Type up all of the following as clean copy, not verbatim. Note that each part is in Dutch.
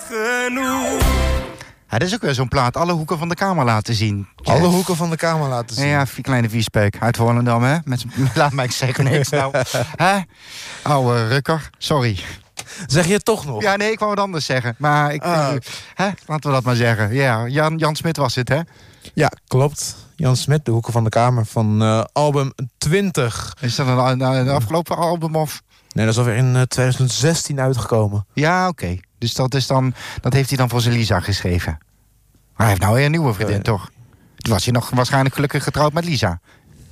genoeg. Ja, dat is ook weer zo'n plaat. Alle hoeken van de kamer laten zien. Alle hoeken van de kamer laten zien. Ja, kleine viespeuk uit Volendam, hè? Laat mij zeggen niks nou. Hè? Oude rukker. Sorry. Zeg je het toch nog? Ja, nee, ik wou wat anders zeggen. Maar laten we dat maar zeggen. Ja, Jan Smit was het, hè? Ja, klopt. Jan Smit, de hoeken van de kamer van album 20. Is dat een afgelopen album of? Nee, dat is alweer in 2016 uitgekomen. Ja, oké. Dus dat heeft hij dan voor zijn Lisa geschreven. Maar hij heeft nou weer een nieuwe vriendin, toch? Toen was hij nog waarschijnlijk gelukkig getrouwd met Lisa.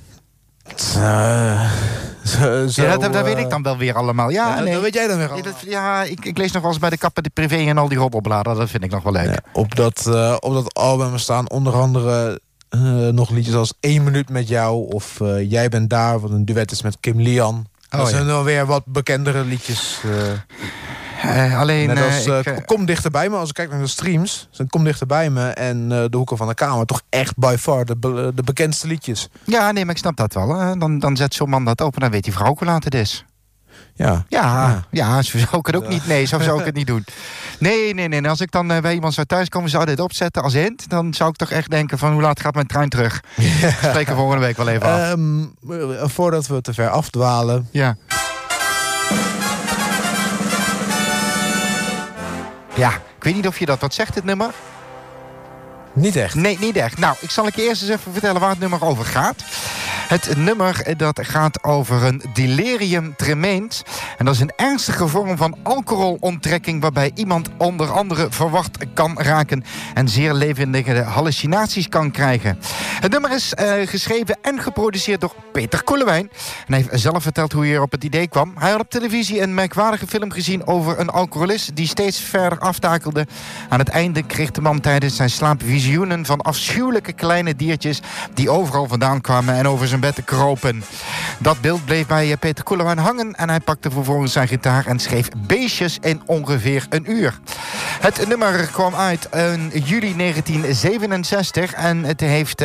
Dat weet ik dan wel weer allemaal. Ja, nee. Dat weet jij dan weer allemaal. Ik lees nog wel eens bij de Kapper de Privé en al die roddelbladen. Dat vind ik nog wel leuk. Ja, op dat album staan onder andere nog liedjes als 1 minuut met jou of Jij bent daar, wat een duet is met Kim Lian. Dat zijn dan weer wat bekendere liedjes. Alleen Kom dichter bij me. Als ik kijk naar de streams, Kom dichter bij me en De hoeken van de kamer, toch echt by far de bekendste liedjes. Ja, nee, maar ik snap dat wel. Hè. Dan zet zo'n man dat op en dan weet die vrouw hoe laat het is. Ja, zo zou ik het ook niet. Nee, zo zou ik het niet doen. Nee. Als ik dan bij iemand zou thuiskomen, zou dit opzetten als hint, dan zou ik toch echt denken van hoe laat gaat mijn trein terug? Ja. Spreken we volgende week wel even af. Voordat we te ver afdwalen. Ja. Ja, ik weet niet of je dat wat zegt, dit nummer. Niet echt. Nee, niet echt. Nou, ik zal je eerst eens even vertellen waar het nummer over gaat. Het nummer dat gaat over een delirium tremens. En dat is een ernstige vorm van alcoholonttrekking waarbij iemand onder andere verward kan raken en zeer levendige hallucinaties kan krijgen. Het nummer is geschreven en geproduceerd door Peter Koelewijn. En hij heeft zelf verteld hoe hij er op het idee kwam. Hij had op televisie een merkwaardige film gezien over een alcoholist die steeds verder aftakelde. Aan het einde kreeg de man tijdens zijn slaap visioenen van afschuwelijke kleine diertjes die overal vandaan kwamen en over zijn bed kropen. Dat beeld bleef bij Peter Koelewijn hangen en hij pakte vervolgens zijn gitaar en schreef beestjes in ongeveer een uur. Het nummer kwam uit in juli 1967 en het heeft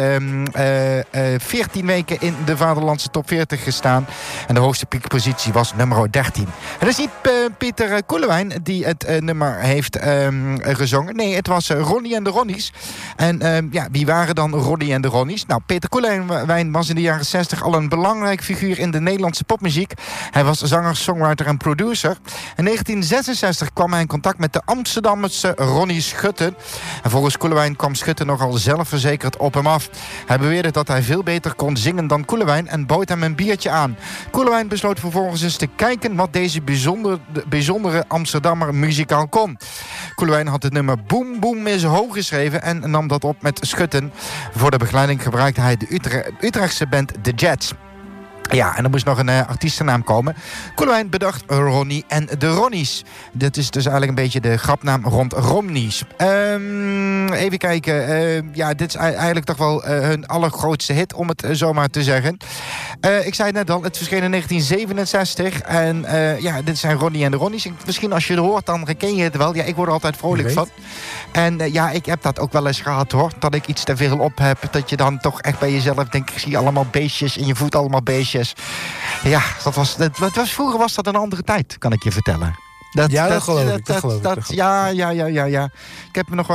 14 weken in de Vaderlandse top 40 gestaan. En de hoogste piekpositie was nummer 13. Het is niet Peter Koelewijn die het nummer heeft gezongen. Nee, het was Ronnie en de Ronnies. En wie waren dan Ronnie en de Ronnies? Nou, Peter Koelewijn was in de jaren 60 al een belangrijk figuur in de Nederlandse popmuziek. Hij was zanger, songwriter en producer. In 1966 kwam hij in contact met de Amsterdamse Ronnie Schutten. En volgens Koelewijn kwam Schutten nogal zelfverzekerd op hem af. Hij beweerde dat hij veel beter kon zingen dan Koelewijn en bood hem een biertje aan. Koelewijn besloot vervolgens eens te kijken wat deze bijzondere Amsterdammer muzikaal kon. Koelewijn had het nummer Boom Boom is hoog geschreven en nam dat op met Schutten. Voor de begeleiding gebruikte hij de Utrechtse band The Jets. Ja, en er moest nog een artiestennaam komen. Koelewijn bedacht Ronnie en de Ronnies. Dit is dus eigenlijk een beetje de grapnaam rond Romnies. Even kijken. Dit is eigenlijk toch wel hun allergrootste hit, om het zo maar te zeggen. Ik zei het net al, het verscheen in 1967. En dit zijn Ronnie en de Ronnies. Misschien als je het hoort, dan herken je het wel. Ja, ik word er altijd vrolijk van. En ik heb dat ook wel eens gehad, hoor. Dat ik iets te veel op heb. Dat je dan toch echt bij jezelf denkt, ik zie allemaal beestjes en je voelt allemaal beestjes. Ja, vroeger was dat een andere tijd, kan ik je vertellen. Dat geloof ik. Ja. Ik heb me nog